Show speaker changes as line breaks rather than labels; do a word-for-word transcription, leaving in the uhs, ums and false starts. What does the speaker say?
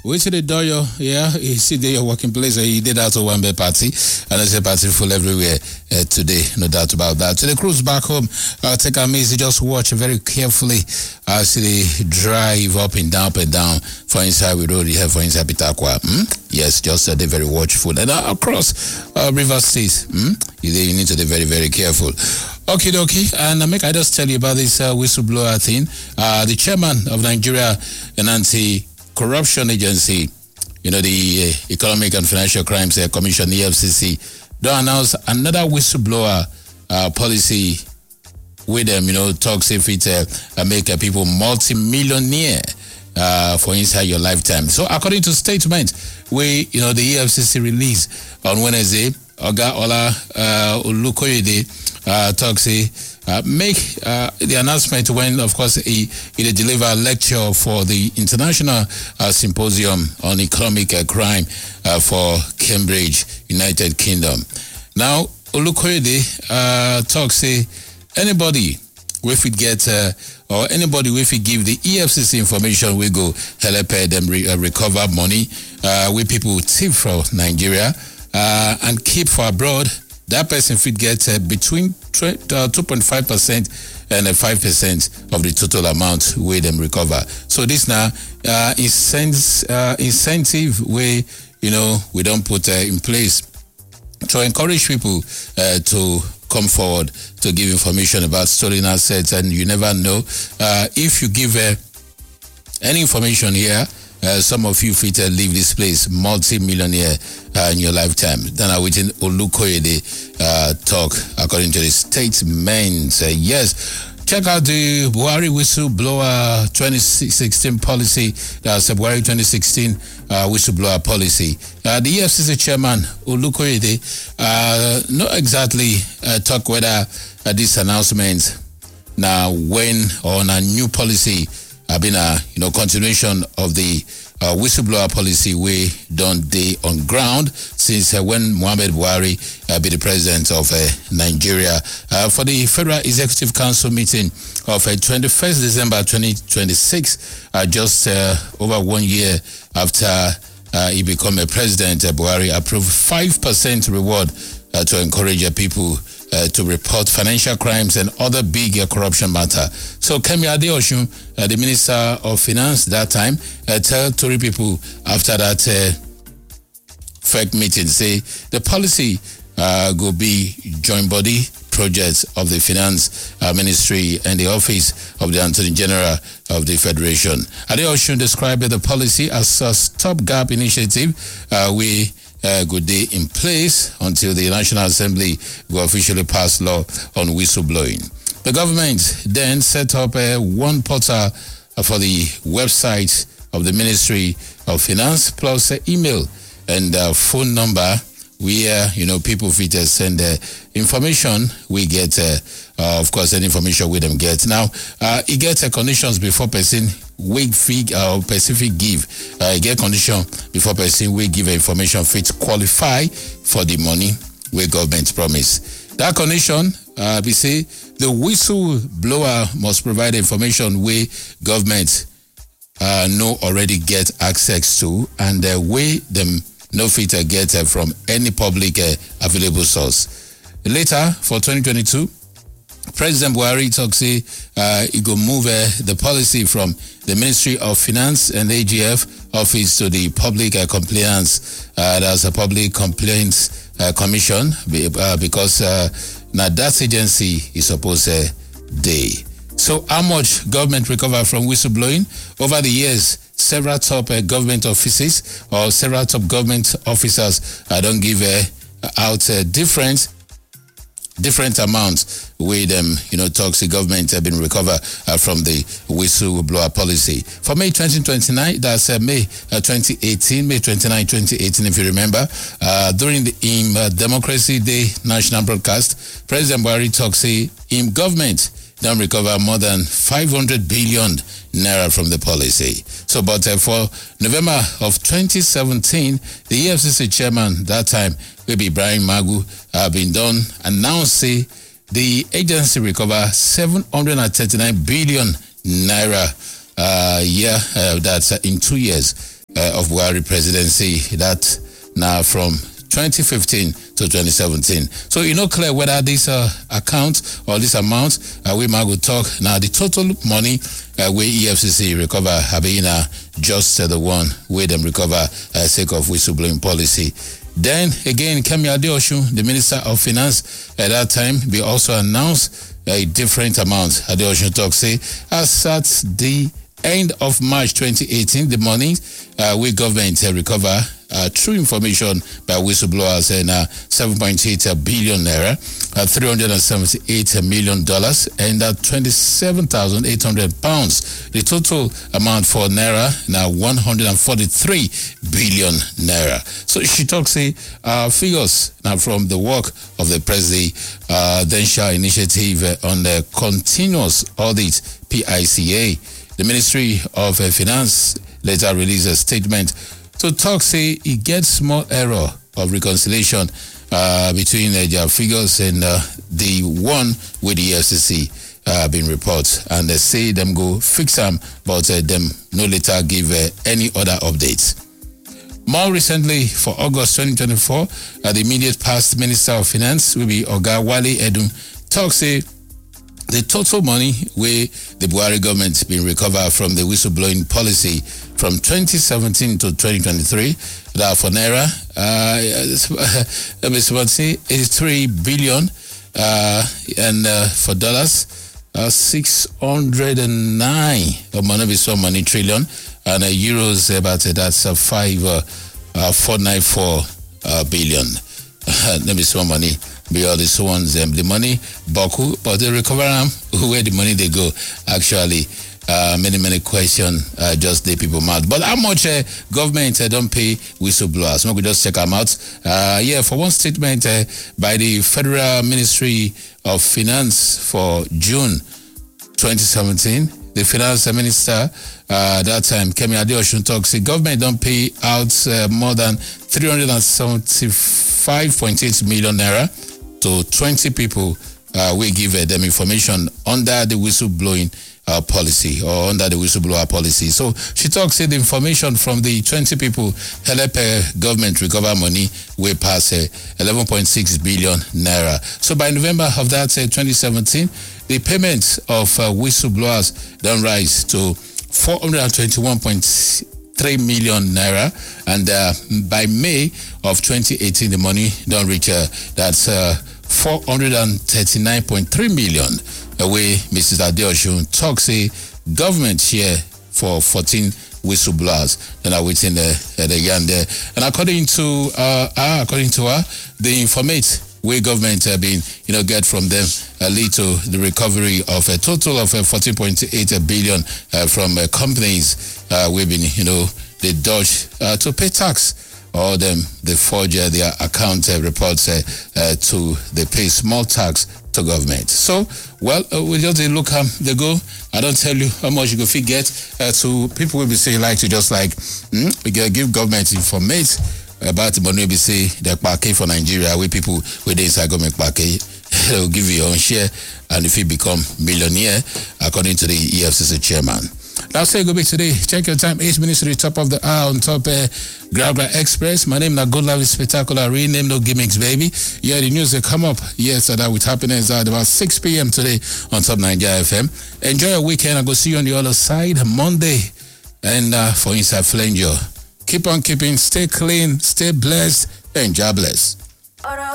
Wait till the door, yeah, you see there your working place, you did out of one bed party, and there's a party full everywhere uh, today, no doubt about that. To the cruise back home, uh, take a minute, just watch very carefully as they drive up and down, up and down, for inside we road here, for inside Pitakwa. Hmm? Yes, just uh, they're very watchful. And uh, across uh, River State, hmm? you, you need to be very, very careful. Okay, dokie, and uh, make I just tell you about this uh, whistleblower thing. Uh, the chairman of Nigeria, an anti-corruption agency, you know, the uh, Economic and Financial Crimes uh, Commission, E F C C, don't announce another whistleblower uh, policy with them, you know, talks if it uh, make uh, people multi-millionaire uh, for inside your lifetime. So according to statement, we, you know, the E F C C released on Wednesday, Oga Ola uh, Olukoyede uh, talks, uh, make uh, the announcement when, of course, he, he deliver a lecture for the International uh, Symposium on Economic uh, Crime uh, for Cambridge, United Kingdom. Now, Olukoyede uh, talks, say, anybody if it get uh, or anybody if it give the E F C C information, we go help them re- uh, recover money. Uh, we people thief from Nigeria uh, and keep for abroad. That person fit get uh, between two point five percent and uh, five percent of the total amount we them recover. So this now uh, incent- uh, incentive way, you know, we don't put uh, in place to encourage people uh, to come forward to give information about stolen assets. And you never know uh, if you give uh, any information here, uh, some of you fit uh, leave this place multi-millionaire uh, in your lifetime. Then I within Olukoyede uh, talk according to the statement. Uh, yes. Check out the Buhari whistleblower twenty sixteen policy. That's the Buhari twenty sixteen uh, whistleblower policy. Uh, the E F C C chairman, Olukoyede, uh, not exactly uh, talk whether uh, this announcement now when on a new policy have been a you know continuation of the uh, whistleblower policy we don't day on ground since uh, when Muhammad Buhari uh, be the president of uh, Nigeria uh, for the Federal Executive Council meeting of uh, twenty-first December twenty twenty-six, uh, just uh, over one year after uh, he became a president. uh, Buhari approved five percent reward uh, to encourage uh, people Uh, to report financial crimes and other big uh, corruption matter. So Kemi Adeosun, uh, the Minister of Finance that time, uh, tell Tory people after that uh, fake meeting, say the policy uh, will be joint body projects of the Finance uh, Ministry and the Office of the Attorney General of the Federation. Adeosun described the policy as a stopgap initiative. Uh, we Uh, good day in place until the National Assembly will officially pass law on whistleblowing. The government then set up a one portal uh, for the website of the Ministry of Finance plus uh, email and uh, phone number where you know people fit uh, send uh, information. We get uh, uh, of course any information we them get. Now uh, it gets uh, conditions before person we fig or uh, specific give. Uh, get condition before person we give information fit qualify for the money we government promise. That condition uh, we say the whistleblower must provide information we government uh, know already get access to and uh, we them no fit uh, get uh, from any public uh, available source. Later for twenty twenty-two, President Buhari talks say uh, he go move uh, the policy from the Ministry of Finance and A G F office to the Public uh, Compliance. Uh, that's a Public Complaints uh, Commission uh, because uh, now that agency is supposed to uh, day. So how much government recover from whistleblowing over the years? Several top uh, government offices or several top government officers uh, don't give uh, out uh, different different amounts with them, um, you know, talks the government have been recovered uh, from the whistleblower policy. For May twenty twenty-nine, that's uh, May uh, twenty eighteen, May twenty-ninth, twenty eighteen, if you remember, uh, during the IM uh, Democracy Day national broadcast, President Buhari talks say IM government don't recover more than five hundred billion naira from the policy. So, but uh, for November of twenty seventeen, the E F C C chairman that time, maybe Ibrahim Magu, have uh, been done announce say the agency recover seven hundred thirty-nine billion naira. Uh, yeah, uh, that's uh, in two years. uh, of Buhari presidency. That now from twenty fifteen to twenty seventeen. So you know clear whether this uh, account or this amount uh, we might go talk now the total money uh, where E F C C recover have been uh, just uh, the one where them recover uh, sake of whistleblowing policy. Then again, Kemi Adeosun, the Minister of Finance at that time, we also announced a different amount. Adeosun talk say as at the end of March twenty eighteen, the money uh, we government uh, recover uh, true information by whistleblowers and uh, seven point eight billion naira, uh, three hundred seventy-eight million dollars, and uh, twenty-seven thousand eight hundred pounds. The total amount for naira now one hundred forty-three billion naira. So she talks say uh, figures now from the work of the Presidential uh, Initiative uh, on the Continuous Audit P I C A. The Ministry of uh, Finance later released a statement to talk say it gets small error of reconciliation uh, between uh, their figures and uh, the one with the E F C C uh, been reported, and they say them go fix them, but uh, them no later give uh, any other updates. More recently, for August twenty twenty-four, uh, the immediate past Minister of Finance will be Oga Wale Edun talk say the total money where the Buhari government been recovered from the whistleblowing policy from twenty seventeen to twenty twenty-three, that for naira, uh, let me say eighty-three billion, uh, and uh, for dollars, uh, six hundred nine, or money some money trillion, and uh, euros about uh, that's uh, five uh, uh, four nine four uh, billion. Let me see money. Be all these ones, um, the money, Baku, but they recover them, where the money they go, actually. Uh, many, many questions, uh, just the people mad. But how much uh, government uh, don't pay whistleblowers? We just check them out. Uh, yeah, for one statement uh, by the Federal Ministry of Finance for June twenty seventeen, the Finance Minister, uh, that time, Kemi Adeosun talks, the government don't pay out uh, more than three hundred seventy-five point eight million naira to twenty people. Uh, we give uh, them information under the whistleblowing Uh, policy or under the whistleblower policy. So she talks say the information from the twenty people help uh, government recover money way past uh, eleven point six billion naira. So by November of that uh, twenty seventeen, the payments of uh, whistleblowers don't rise to four hundred twenty-one point three million naira, and uh, by May of twenty eighteen, the money don't reach uh, that's uh, four hundred thirty-nine point three million. Away, Missus Adeosun talks say government share for fourteen whistleblowers that are waiting there at the yarn there. And according to uh, uh according to her, the informate where government have been, you know, get from them uh, lead to the recovery of a total of uh, fourteen point eight billion uh, from uh, companies uh, we've been, you know, they dodge uh, to pay tax. Or them they forge uh, their account uh, reports uh, uh, to they pay small tax to government. So, well, uh, we just uh, look um, they go. I don't tell you how much you go get uh, to people will be saying like to just like mm, we gotta give government information about the money we say the package for Nigeria where people with the inside government package they'll give you your own share, and if you become millionaire according to the E F C C chairman. That's it, go be today. Check your time, eight minutes to the top of the hour on top uh, Grabra Express. My name is Good Love is Spectacular. Rename no gimmicks, baby. Yeah, the news will come up. Yes, so that with happiness at about six p.m. today on Top Nigeria F M. Enjoy your weekend. I'll go see you on the other side Monday. And uh, for Inside Flanger, keep on keeping, stay clean, stay blessed, and God bless.